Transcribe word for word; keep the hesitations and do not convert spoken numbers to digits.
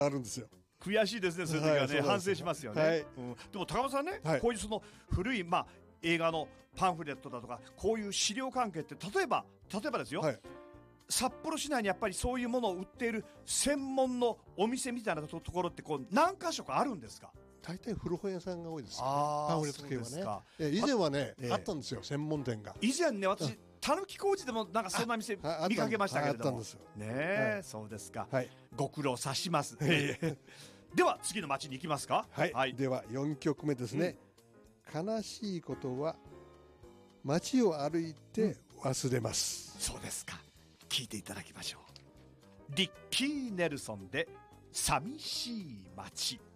あるんですよ。 悔しいですね、そういう時はね、はい、反省しますよね、 はい、 うん、でも高間さんね、 はい、 こういうその古い、まあ、映画のパンフレットだとかこういう資料関係って例えば例えばですよ、はい、札幌市内にやっぱりそういうものを売っている専門のお店みたいなところってこう何か所かあるんですか？ 大体古本屋さんが多いですよね、パンフレット系はね。以前はね、えー、あったんですよ、専門店が。 以前ね、私たぬき工事でもなんかそんな店見かけましたけれども、ねえ、はい、そうですか、はい、ご苦労さします、えー、では次の町に行きますか。 はい、はい、ではよんきょくめですね、うん、悲しいことは街を歩いて忘れます、 うん、そうですか、聞いていただきましょう。リッキー・ネルソンで寂しい街。